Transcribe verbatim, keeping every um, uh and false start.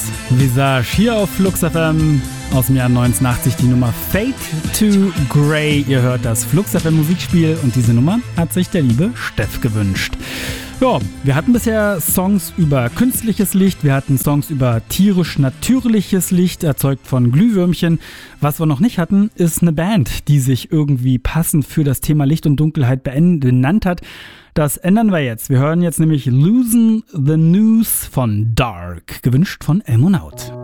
Visage hier auf Flux F M aus dem Jahr neunzehnhundertachtzig, die Nummer Fade to Grey. Ihr hört das Flux F M Musikspiel und diese Nummer hat sich der liebe Steff gewünscht. Ja, wir hatten bisher Songs über künstliches Licht, wir hatten Songs über tierisch-natürliches Licht, erzeugt von Glühwürmchen. Was wir noch nicht hatten, ist eine Band, die sich irgendwie passend für das Thema Licht und Dunkelheit benannt hat. Das ändern wir jetzt. Wir hören jetzt nämlich Losing the News von Dark, gewünscht von Elmonaut.